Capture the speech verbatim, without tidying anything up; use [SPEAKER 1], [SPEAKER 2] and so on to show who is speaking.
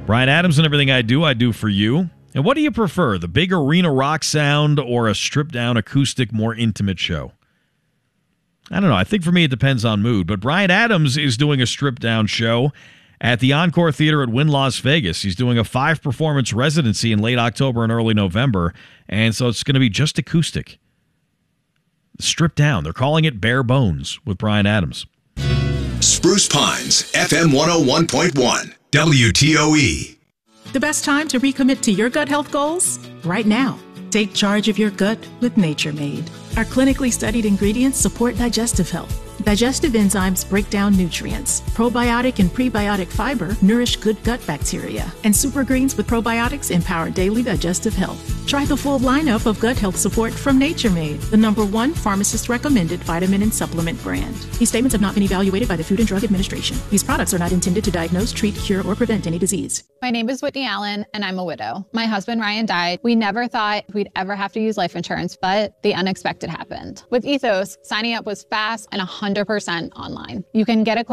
[SPEAKER 1] Bryan Adams and Everything I Do, I Do for You. And what do you prefer, the big arena rock sound or a stripped-down acoustic, more intimate show? I don't know. I think for me it depends on mood. But Bryan Adams is doing a stripped-down show at the Encore Theater at Wynn Las Vegas. He's doing a five-performance residency in late October and early November, and so it's going to be just acoustic. Stripped down. They're calling it Bare Bones with Bryan Adams.
[SPEAKER 2] Spruce Pines, F M one oh one point one, W T O E.
[SPEAKER 3] The best time to recommit to your gut health goals? Right now. Take charge of your gut with Nature Made. Our clinically studied ingredients support digestive health. Digestive enzymes break down nutrients. Probiotic and prebiotic fiber nourish good gut bacteria. And super greens with probiotics empower daily digestive health. Try the full lineup of gut health support from Nature Made, the number one pharmacist-recommended vitamin and supplement brand. These statements have not been evaluated by the Food and Drug Administration. These products are not intended to diagnose, treat, cure, or prevent any disease.
[SPEAKER 4] My name is Whitney Allen, and I'm a widow. My husband, Ryan, died. We never thought we'd ever have to use life insurance, but the unexpected happened. With Ethos, signing up was fast and one hundred percent online. You can get a quote